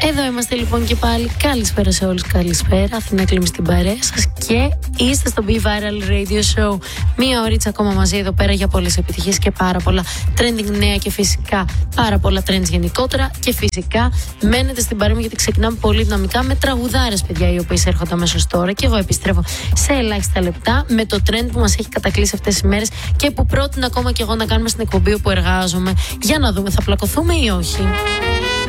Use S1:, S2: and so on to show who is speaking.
S1: Εδώ είμαστε λοιπόν και πάλι. Καλησπέρα σε όλους, καλησπέρα. Αθηνά Κλίμη στην παρέα σας και είστε στο Be Viral Radio Show. Μία ωρίτσα ακόμα μαζί εδώ πέρα για πολλές επιτυχίες και πάρα πολλά trending νέα και φυσικά πάρα πολλά trends γενικότερα. Και φυσικά μένετε στην παρέα μου γιατί ξεκινάμε πολύ δυναμικά με τραγουδάρες, παιδιά, οι οποίες έρχονται αμέσως τώρα. Και εγώ επιστρέφω σε ελάχιστα λεπτά με το trend που μας έχει κατακλείσει αυτές τις μέρες και που πρότεινα ακόμα και εγώ να κάνουμε στην εκπομπή όπου εργάζομαι. Για να δούμε, θα πλακωθούμε ή όχι.